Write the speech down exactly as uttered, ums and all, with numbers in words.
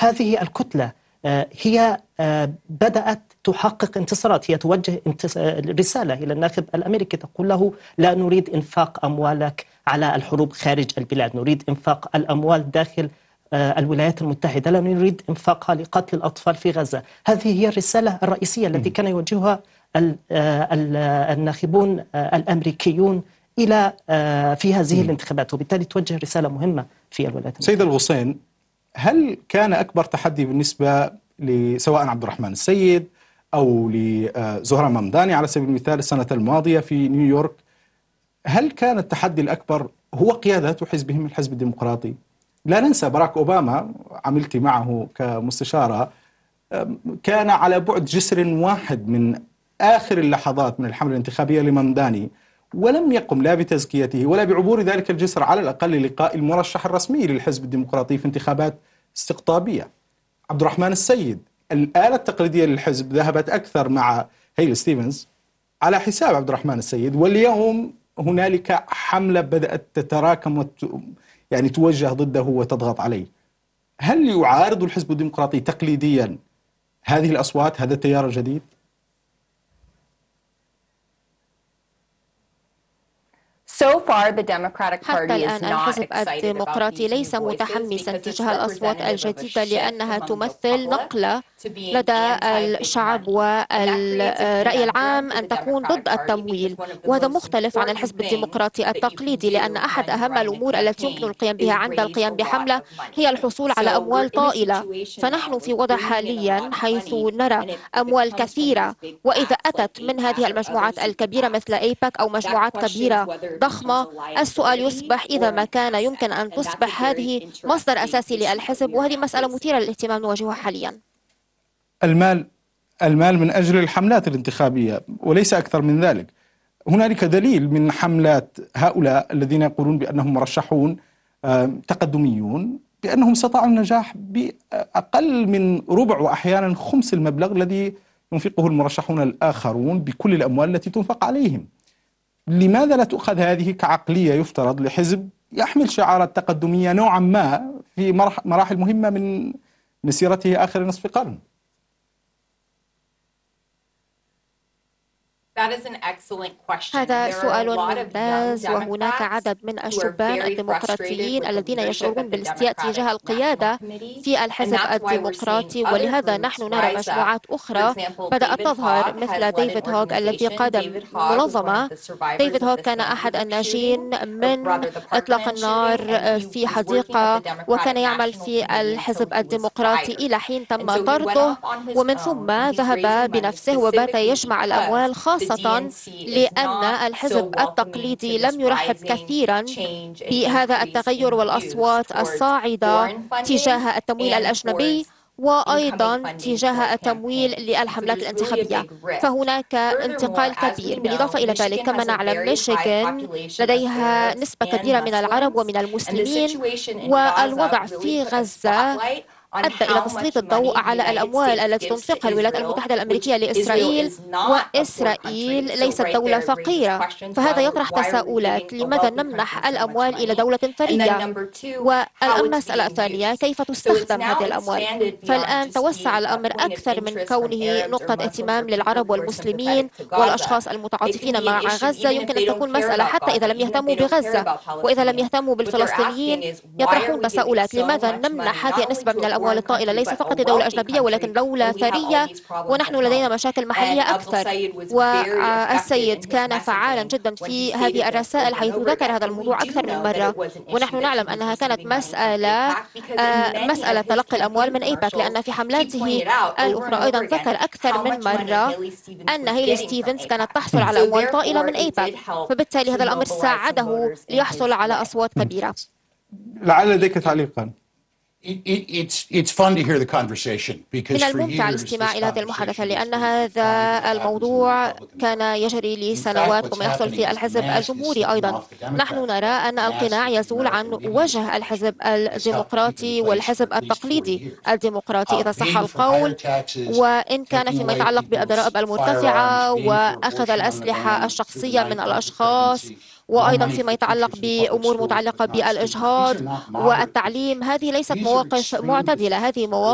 هذه الكتلة هي بدأت تحقق انتصارات. هي توجه رسالة إلى الناخب الأمريكي تقول له: لا نريد إنفاق أموالك على الحروب خارج البلاد، نريد إنفاق الأموال داخل الولايات المتحدة، لا نريد إنفاقها لقتل الأطفال في غزة. هذه هي الرسالة الرئيسية التي كان يوجهها الناخبون الأمريكيون إلى في هذه الانتخابات، وبالتالي توجه رسالة مهمة في الولايات المتحدة. سيد الغصين، هل كان أكبر تحدي بالنسبة لسواء عبد الرحمن السيد أو لزهرة ممداني على سبيل المثال السنة الماضية في نيويورك، هل كان التحدي الأكبر هو قيادة حزبهم الحزب الديمقراطي؟ لا ننسى باراك أوباما، عملت معه كمستشارة، كان على بعد جسر واحد من آخر اللحظات من الحملة الانتخابية لممداني، ولم يقم لا بتزكيته ولا بعبور ذلك الجسر على الأقل للقاء المرشح الرسمي للحزب الديمقراطي في انتخابات استقطابية. عبد الرحمن السيد، الآلة التقليدية للحزب ذهبت أكثر مع هيل ستيفنز على حساب عبد الرحمن السيد، واليوم هنالك حملة بدأت تتراكم وت... يعني توجه ضده وتضغط عليه. هل يعارض الحزب الديمقراطي تقليديا هذه الأصوات، هذا التيار الجديد؟ حتى الآن الحزب الديمقراطي ليس متحمسا تجاه الأصوات الجديدة لأنها تمثل نقلة لدى الشعب والرأي العام أن تكون ضد التمويل، وهذا مختلف عن الحزب الديمقراطي التقليدي، لأن أحد أهم الأمور التي يمكن القيام بها عند القيام بحملة هي الحصول على أموال طائلة. فنحن في وضع حاليا حيث نرى أموال كثيرة، وإذا أتت من هذه المجموعات الكبيرة مثل أيباك أو مجموعات كبيرة ضخمة، السؤال يصبح إذا ما كان يمكن أن تصبح هذه مصدر أساسي للحزب، وهذه مسألة مثيرة للاهتمام نواجهها حاليا. المال المال من أجل الحملات الانتخابية وليس أكثر من ذلك. هنالك دليل من حملات هؤلاء الذين يقولون بأنهم مرشحون تقدميون بأنهم استطاعوا النجاح بأقل من ربع وأحيانا خمس المبلغ الذي ينفقه المرشحون الآخرون بكل الأموال التي تنفق عليهم. لماذا لا تؤخذ هذه كعقلية يفترض لحزب يحمل شعارات تقدمية نوعا ما في مراحل مهمة من مسيرته آخر نصف قرن؟ هذا سؤال ممتاز، وهناك عدد من الشبان الديمقراطيين الذين يشعرون بالاستياء تجاه القيادة في الحزب الديمقراطي، ولهذا نحن نرى مجموعات أخرى بدأت تظهر مثل ديفيد هوغ الذي قاد منظمة. ديفيد هوغ كان أحد الناجين من إطلاق النار في حديقة، وكان يعمل في الحزب الديمقراطي إلى حين تم طرده، ومن ثم ذهب بنفسه وبات يجمع الأموال، خاصة لأن الحزب التقليدي لم يرحب كثيرا بهذا التغير والأصوات الصاعدة تجاه التمويل الأجنبي وأيضا تجاه التمويل للحملات الانتخابية. فهناك انتقال كبير. بالإضافة إلى ذلك كما نعلم ميشيغان لديها نسبة كبيرة من العرب ومن المسلمين، والوضع في غزة أدى إلى تسليط الضوء على الأموال التي تنفقها الولايات المتحدة الأمريكية لإسرائيل، وإسرائيل ليست دولة فقيرة. فهذا يطرح تساؤلات: لماذا نمنح الأموال إلى دولة ثرية؟ والمسألة الثانية: كيف تستخدم هذه الأموال؟ فالآن توسع الأمر أكثر من كونه نقطة اهتمام للعرب والمسلمين والأشخاص المتعاطفين مع غزة. يمكن أن تكون مسألة حتى إذا لم يهتموا بغزة وإذا لم يهتموا بالفلسطينيين، يطرحون تساؤلات: لماذا نمنح هذه النسبة من الأموال الأموال الطائلة ليس فقط دولة أجنبية ولكن دولة ثرية، ونحن لدينا مشاكل محلية أكثر. والسيد كان فعالا جدا في هذه الرسائل حيث ذكر هذا الموضوع أكثر من مرة، ونحن نعلم أنها كانت مسألة مسألة تلقي الأموال من أيباك، لأن في حملاته الأخرى أيضا ذكر أكثر من مرة أن هيلي ستيفنز كانت تحصل على أموال طائلة من أيباك، فبالتالي هذا الأمر ساعده ليحصل على أصوات كبيرة. لعل لديك تعليقا. من الممتع الاستماع إلى هذه المحادثة لأن هذا الموضوع كان يجري لسنوات وما يحصل في الحزب الجمهوري أيضا. نحن نرى أن القناع يزول عن وجه الحزب الديمقراطي والحزب التقليدي الديمقراطي إذا صح القول، وإن كان فيما يتعلق بالضرائب المرتفعة وأخذ الأسلحة الشخصية من الأشخاص، وأيضا فيما يتعلق بأمور متعلقة بالإجهاض والتعليم. هذه ليست مواقف معتدلة، هذه مواقف